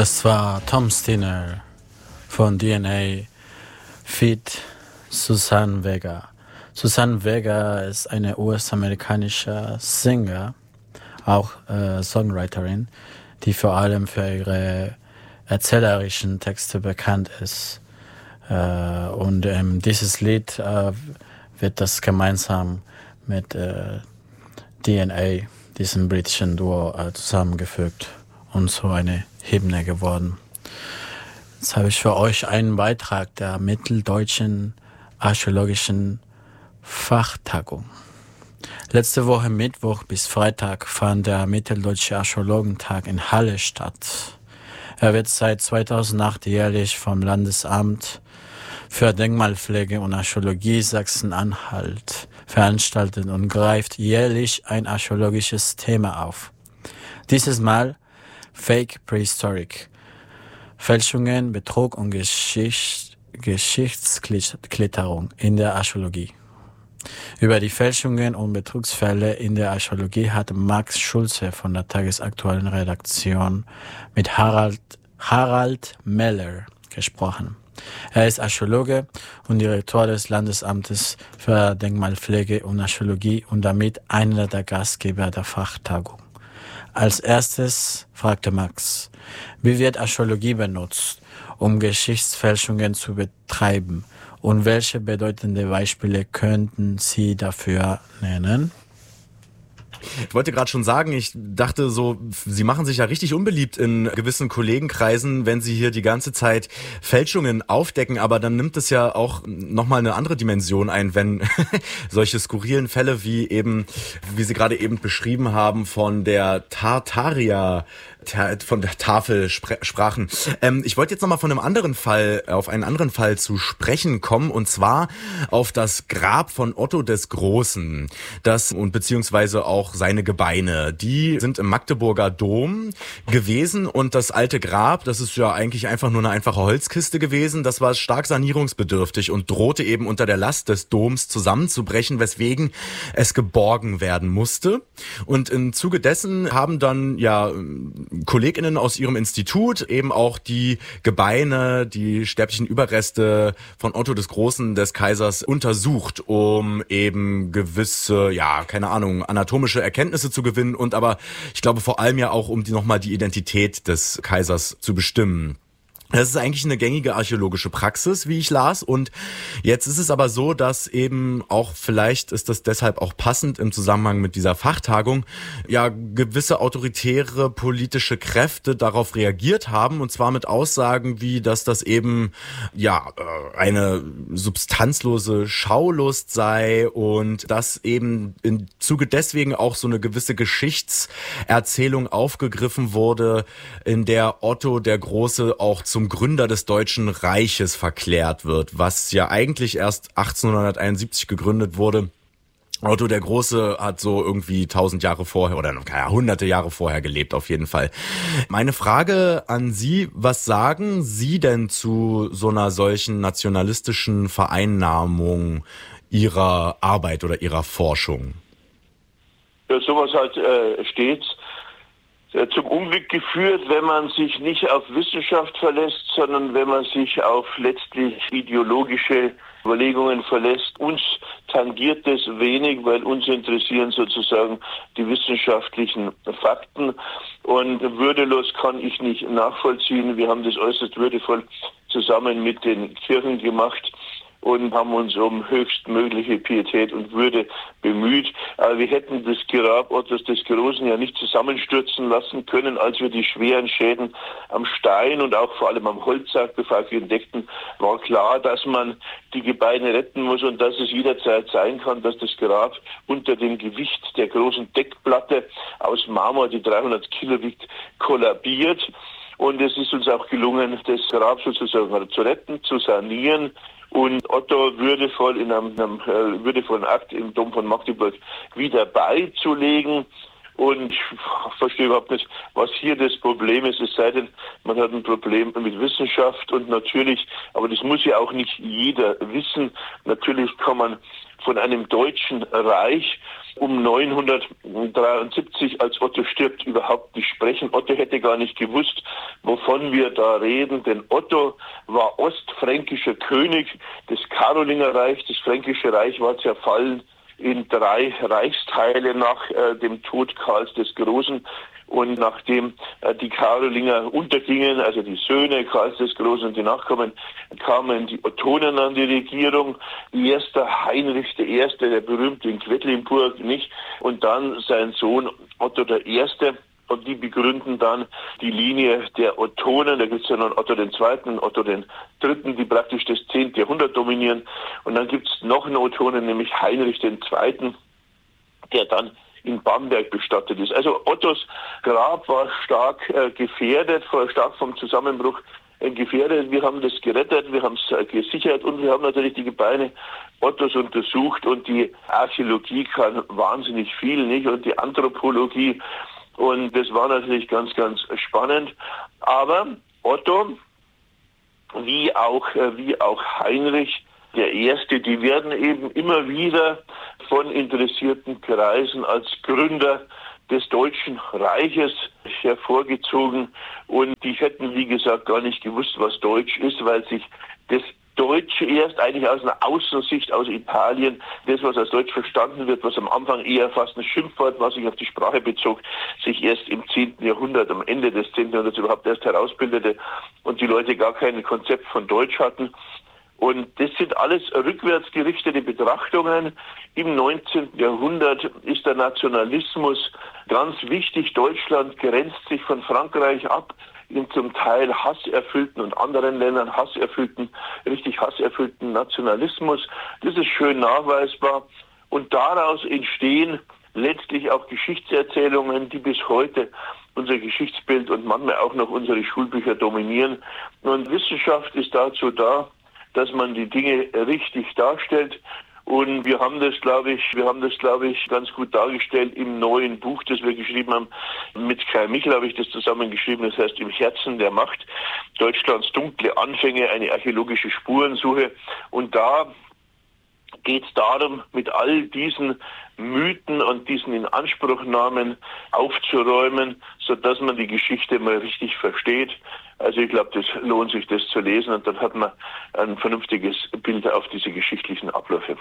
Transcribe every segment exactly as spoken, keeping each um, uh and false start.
Das war Tom Steiner von D N A feat. Suzanne Vega. Suzanne Vega ist eine U S-amerikanische Singer, auch äh, Songwriterin, die vor allem für ihre erzählerischen Texte bekannt ist. Äh, und ähm, dieses Lied äh, wird das gemeinsam mit äh, D N A, diesem britischen Duo, äh, zusammengefügt und so eine Hymne geworden. Jetzt habe ich für euch einen Beitrag der Mitteldeutschen Archäologischen Fachtagung. Letzte Woche Mittwoch bis Freitag fand der Mitteldeutsche Archäologentag in Halle statt. Er wird seit zweitausendacht jährlich vom Landesamt für Denkmalpflege und Archäologie Sachsen-Anhalt veranstaltet und greift jährlich ein archäologisches Thema auf. Dieses Mal Fake Prehistoric. Fälschungen, Betrug und Geschicht, Geschichtsklitterung in der Archäologie. Über die Fälschungen und Betrugsfälle in der Archäologie hat Max Schulze von der Tagesaktuellen Redaktion mit Harald, Harald Meller gesprochen. Er ist Archäologe und Direktor des Landesamtes für Denkmalpflege und Archäologie und damit einer der Gastgeber der Fachtagung. Als erstes fragte Max, wie wird Archäologie benutzt, um Geschichtsfälschungen zu betreiben, und welche bedeutende Beispiele könnten Sie dafür nennen? Ich wollte gerade schon sagen, ich dachte so, Sie machen sich ja richtig unbeliebt in gewissen Kollegenkreisen, wenn Sie hier die ganze Zeit Fälschungen aufdecken, aber dann nimmt es ja auch nochmal eine andere Dimension ein, wenn solche skurrilen Fälle wie eben, wie Sie gerade eben beschrieben haben, von der Tartaria von der Tafel spre- sprachen. Ähm, ich wollte jetzt nochmal von einem anderen Fall, auf einen anderen Fall zu sprechen kommen, und zwar auf das Grab von Otto des Großen. Das und beziehungsweise auch seine Gebeine. Die sind im Magdeburger Dom gewesen, und das alte Grab, das ist ja eigentlich einfach nur eine einfache Holzkiste gewesen, das war stark sanierungsbedürftig und drohte eben unter der Last des Doms zusammenzubrechen, weswegen es geborgen werden musste. Und im Zuge dessen haben dann ja KollegInnen aus ihrem Institut eben auch die Gebeine, die sterblichen Überreste von Otto des Großen, des Kaisers, untersucht, um eben gewisse, ja, keine Ahnung, anatomische Erkenntnisse zu gewinnen und aber, ich glaube, vor allem ja auch, um die, nochmal die Identität des Kaisers zu bestimmen. Das ist eigentlich eine gängige archäologische Praxis, wie ich las, und jetzt ist es aber so, dass eben auch, vielleicht ist das deshalb auch passend im Zusammenhang mit dieser Fachtagung, ja, gewisse autoritäre politische Kräfte darauf reagiert haben, und zwar mit Aussagen wie, dass das eben, ja, eine substanzlose Schaulust sei und dass eben im Zuge deswegen auch so eine gewisse Geschichtserzählung aufgegriffen wurde, in der Otto der Große auch zum Gründer des Deutschen Reiches verklärt wird, was ja eigentlich erst achtzehnhunderteinundsiebzig gegründet wurde. Otto der Große hat so irgendwie tausend Jahre vorher oder ja, hunderte Jahre vorher gelebt, auf jeden Fall. Meine Frage an Sie, was sagen Sie denn zu so einer solchen nationalistischen Vereinnahmung Ihrer Arbeit oder Ihrer Forschung? Ja, sowas halt äh, stets zum Unglück geführt, wenn man sich nicht auf Wissenschaft verlässt, sondern wenn man sich auf letztlich ideologische Überlegungen verlässt. Uns tangiert das wenig, weil uns interessieren sozusagen die wissenschaftlichen Fakten, und würdelos kann ich nicht nachvollziehen. Wir haben das äußerst würdevoll zusammen mit den Kirchen gemacht und haben uns um höchstmögliche Pietät und Würde bemüht. Aber wir hätten das Grab Ottos des Großen ja nicht zusammenstürzen lassen können, als wir die schweren Schäden am Stein und auch vor allem am Holzsarkophag entdeckten, war klar, dass man die Gebeine retten muss und dass es jederzeit sein kann, dass das Grab unter dem Gewicht der großen Deckplatte aus Marmor, die dreihundert Kilo wiegt, kollabiert. Und es ist uns auch gelungen, das Grab sozusagen zu retten, zu sanieren und Otto würdevoll in einem, einem äh, würdevollen Akt im Dom von Magdeburg wieder beizulegen. Und ich verstehe überhaupt nicht, was hier das Problem ist, es sei denn, man hat ein Problem mit Wissenschaft, und natürlich, aber das muss ja auch nicht jeder wissen, natürlich kann man von einem deutschen Reich um neunhundertdreiundsiebzig, als Otto stirbt, überhaupt nicht sprechen. Otto hätte gar nicht gewusst, wovon wir da reden, denn Otto war ostfränkischer König des Karolingerreichs. Das Fränkische Reich war zerfallen in drei Reichsteile nach äh, dem Tod Karls des Großen. Und nachdem äh, die Karolinger untergingen, also die Söhne Karls des Großen und die Nachkommen, kamen die Ottonen an die Regierung. Erster Heinrich der Erste, der berühmte in Quedlinburg, nicht? Und dann sein Sohn Otto der Erste. Und die begründen dann die Linie der Ottonen. Da gibt es ja noch Otto den Zweiten und Otto den Dritten, die praktisch das zehnte Jahrhundert dominieren. Und dann gibt es noch einen Ottonen, nämlich Heinrich den Zweiten, der dann in Bamberg bestattet ist. Also Ottos Grab war stark äh, gefährdet, stark vom Zusammenbruch äh, gefährdet. Wir haben das gerettet, wir haben es äh, gesichert und wir haben natürlich die Gebeine Ottos untersucht und die Archäologie kann wahnsinnig viel, nicht? Und die Anthropologie. Und das war natürlich ganz, ganz spannend. Aber Otto, wie auch, äh, wie auch Heinrich der Erste, die werden eben immer wieder von interessierten Kreisen als Gründer des Deutschen Reiches hervorgezogen. Und die hätten, wie gesagt, gar nicht gewusst, was Deutsch ist, weil sich das Deutsche erst eigentlich aus einer Außensicht aus Italien, das, was als Deutsch verstanden wird, was am Anfang eher fast ein Schimpfwort, was sich auf die Sprache bezog, sich erst im zehnten Jahrhundert, am Ende des zehnten Jahrhunderts überhaupt erst herausbildete und die Leute gar kein Konzept von Deutsch hatten. Und das sind alles rückwärts gerichtete Betrachtungen. Im neunzehnten Jahrhundert ist der Nationalismus ganz wichtig. Deutschland grenzt sich von Frankreich ab in zum Teil hasserfüllten und anderen Ländern hasserfüllten, richtig hasserfüllten Nationalismus. Das ist schön nachweisbar. Und daraus entstehen letztlich auch Geschichtserzählungen, die bis heute unser Geschichtsbild und manchmal auch noch unsere Schulbücher dominieren. Und Wissenschaft ist dazu da, dass man die Dinge richtig darstellt. Und wir haben das, glaube ich, wir haben das, glaube ich, ganz gut dargestellt im neuen Buch, das wir geschrieben haben. Mit Kai Michel habe ich das zusammengeschrieben. Das heißt, im Herzen der Macht, Deutschlands dunkle Anfänge, eine archäologische Spurensuche. Und da geht es darum, mit all diesen Mythen und diesen Inanspruchnahmen aufzuräumen, sodass man die Geschichte mal richtig versteht. Also ich glaube, das lohnt sich, das zu lesen, und dann hat man ein vernünftiges Bild auf diese geschichtlichen Abläufe.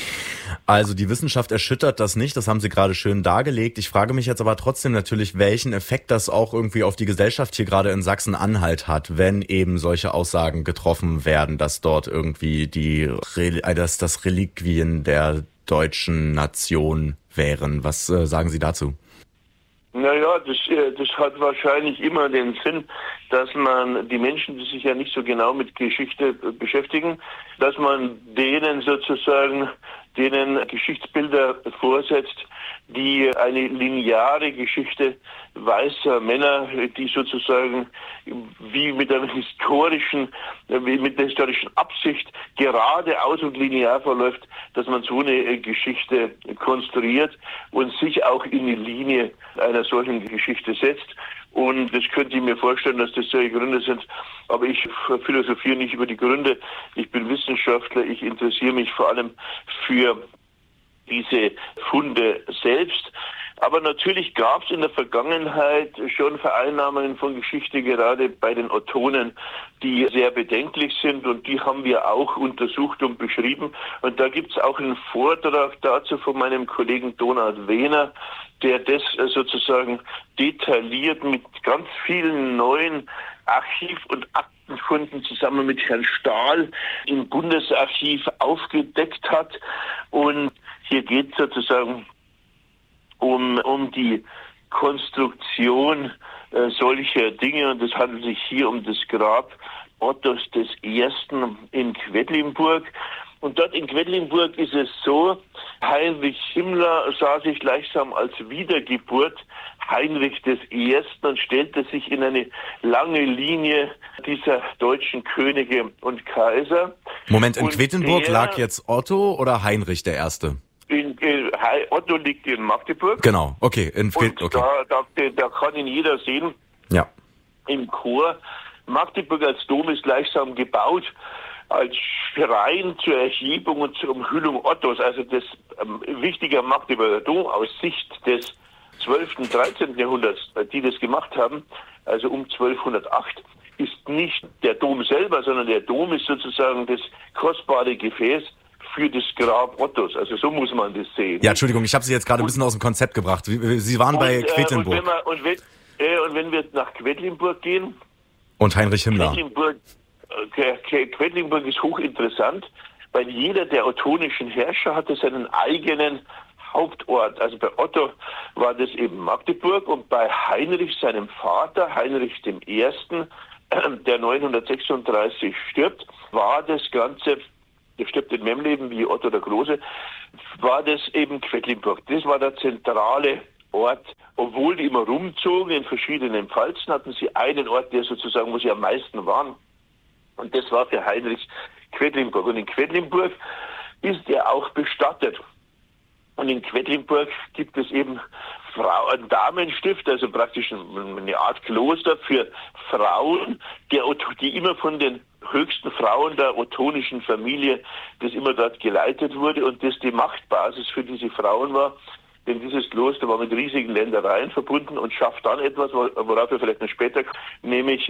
Also die Wissenschaft erschüttert das nicht, das haben Sie gerade schön dargelegt. Ich frage mich jetzt aber trotzdem natürlich, welchen Effekt das auch irgendwie auf die Gesellschaft hier gerade in Sachsen-Anhalt hat, wenn eben solche Aussagen getroffen werden, dass dort irgendwie die dass das Reliquien der deutschen Nation wären. Was äh, sagen Sie dazu? Naja, das, das hat wahrscheinlich immer den Sinn, dass man die Menschen, die sich ja nicht so genau mit Geschichte beschäftigen, dass man denen sozusagen, denen Geschichtsbilder vorsetzt, die eine lineare Geschichte weißer Männer, die sozusagen wie mit einer historischen, wie mit der historischen Absicht geradeaus und linear verläuft, dass man so eine Geschichte konstruiert und sich auch in die Linie einer solchen Geschichte setzt. Und das könnte ich mir vorstellen, dass das solche Gründe sind. Aber ich philosophiere nicht über die Gründe. Ich bin Wissenschaftler. Ich interessiere mich vor allem für diese Funde selbst. Aber natürlich gab es in der Vergangenheit schon Vereinnahmungen von Geschichte, gerade bei den Ottonen, die sehr bedenklich sind, und die haben wir auch untersucht und beschrieben. Und da gibt es auch einen Vortrag dazu von meinem Kollegen Donald Wehner, der das sozusagen detailliert mit ganz vielen neuen Archiv- und Aktenfunden zusammen mit Herrn Stahl im Bundesarchiv aufgedeckt hat. Und hier geht es sozusagen um, um die Konstruktion äh, solcher Dinge, und es handelt sich hier um das Grab Ottos des Ersten in Quedlinburg. Und dort in Quedlinburg ist es so, Heinrich Himmler sah sich gleichsam als Wiedergeburt Heinrich des Ersten und stellte sich in eine lange Linie dieser deutschen Könige und Kaiser. Moment, in und Quedlinburg der, lag jetzt Otto oder Heinrich der Erste? In, in, Otto liegt in Magdeburg. Genau, okay. In und okay. Da, da, da kann ihn jeder sehen. Ja. Im Chor. Magdeburg als Dom ist gleichsam gebaut als Schrein zur Erhebung und zur Umhüllung Ottos, also das ähm, wichtiger Magdeburger Dom aus Sicht des zwölften, dreizehnten Jahrhunderts, die das gemacht haben, also um zwölfhundertacht, ist nicht der Dom selber, sondern der Dom ist sozusagen das kostbare Gefäß für das Grab Ottos. Also so muss man das sehen. Ja, Entschuldigung, ich habe Sie jetzt gerade ein bisschen aus dem Konzept gebracht. Sie waren und, bei Quedlinburg. Äh, und, wenn wir, und, wenn, äh, und wenn wir nach Quedlinburg gehen... Und Heinrich Himmler. Quedlinburg, äh, Quedlinburg ist hochinteressant, weil jeder der ottonischen Herrscher hatte seinen eigenen Hauptort. Also bei Otto war das eben Magdeburg und bei Heinrich, seinem Vater, Heinrich dem Ersten, der neunhundertsechsunddreißig stirbt, war das Ganze, der stirbt in Memleben wie Otto der Große, war das eben Quedlinburg. Das war der zentrale Ort. Obwohl die immer rumzogen in verschiedenen Pfalzen, hatten sie einen Ort, der sozusagen, wo sie am meisten waren. Und das war für Heinrich Quedlinburg. Und in Quedlinburg ist er auch bestattet. Und in Quedlinburg gibt es eben Frau, ein Damenstift, also praktisch eine Art Kloster für Frauen, der, die immer von den höchsten Frauen der ottonischen Familie, das immer dort geleitet wurde und das die Machtbasis für diese Frauen war. Denn dieses Kloster war mit riesigen Ländereien verbunden und schafft dann etwas, worauf wir vielleicht noch später, nämlich